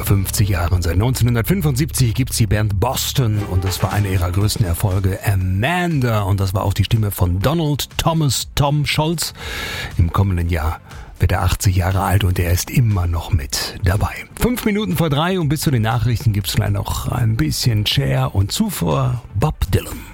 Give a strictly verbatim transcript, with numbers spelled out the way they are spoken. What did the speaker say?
fünfzig Jahre und seit neunzehnhundertfünfundsiebzig gibt's die Band Boston und das war einer ihrer größten Erfolge, Amanda, und das war auch die Stimme von Donald Thomas Tom Scholz. Im kommenden Jahr wird er achtzig Jahre alt und er ist immer noch mit dabei. Fünf Minuten vor drei und bis zu den Nachrichten gibt's gleich noch ein bisschen Cher und zuvor Bob Dylan.